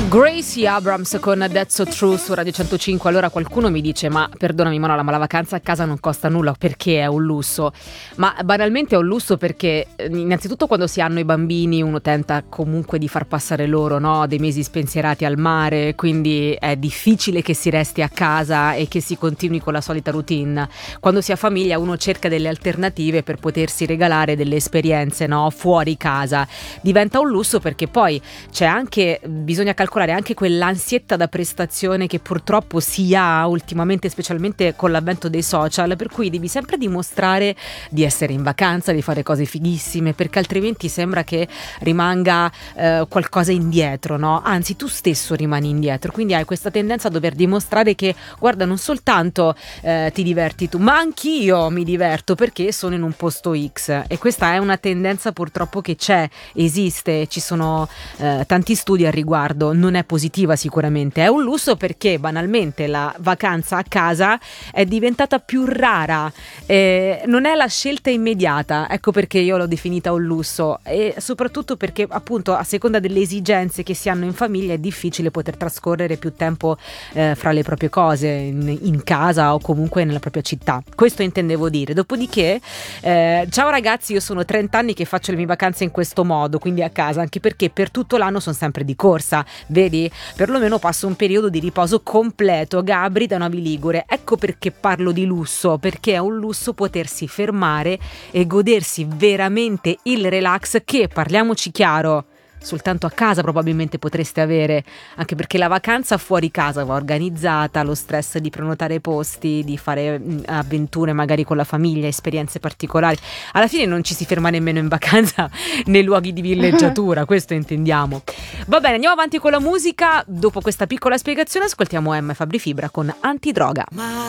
Gracie Abrams con That's So True su Radio 105. Allora qualcuno mi dice: ma perdonami Manuela, ma la vacanza a casa non costa nulla, perché è un lusso? Ma banalmente è un lusso perché innanzitutto quando si hanno i bambini uno tenta comunque di far passare loro, no, dei mesi spensierati al mare, quindi è difficile che si resti a casa e che si continui con la solita routine. Quando si ha famiglia uno cerca delle alternative per potersi regalare delle esperienze, no, fuori casa. Diventa un lusso perché poi c'è anche, bisogna calcolare anche quell'ansietta da prestazione che purtroppo si ha ultimamente, specialmente con l'avvento dei social, per cui devi sempre dimostrare di essere in vacanza, di fare cose fighissime, perché altrimenti sembra che rimanga qualcosa indietro, no? Anzi, tu stesso rimani indietro, quindi hai questa tendenza a dover dimostrare che, guarda, non soltanto ti diverti tu, ma anch'io mi diverto perché sono in un posto X. E questa è una tendenza purtroppo che c'è, esiste, ci sono tanti studi al riguardo. Non è positiva sicuramente, è un lusso perché banalmente la vacanza a casa è diventata più rara, non è la scelta immediata, ecco perché io l'ho definita un lusso, e soprattutto perché appunto a seconda delle esigenze che si hanno in famiglia è difficile poter trascorrere più tempo fra le proprie cose in casa o comunque nella propria città. Questo intendevo dire. Dopodiché ciao ragazzi, io sono 30 anni che faccio le mie vacanze in questo modo, quindi a casa, anche perché per tutto l'anno sono sempre di corsa. Vedi? Perlomeno passo un periodo di riposo completo. Gabri da Novi Ligure. Ecco perché parlo di lusso, perché è un lusso potersi fermare e godersi veramente il relax che, parliamoci chiaro, soltanto a casa probabilmente potreste avere, anche perché la vacanza fuori casa va organizzata, lo stress di prenotare posti, di fare avventure magari con la famiglia, esperienze particolari. Alla fine non ci si ferma nemmeno in vacanza nei luoghi di villeggiatura, questo intendiamo. Va bene, andiamo avanti con la musica. Dopo questa piccola spiegazione ascoltiamo Emma e Fabri Fibra con Antidroga.